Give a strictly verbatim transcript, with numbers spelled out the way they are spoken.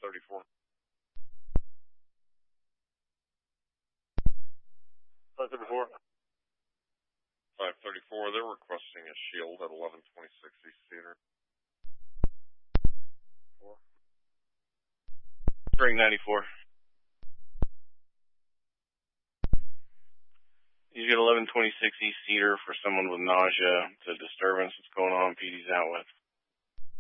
thirty-four. five thirty-four. five thirty-four, they're requesting a shield at eleven twenty-six East Theater. Spring ninety-four. You get eleven twenty-six East Cedar for someone with nausea. It's a disturbance. What's going on? P D's out with.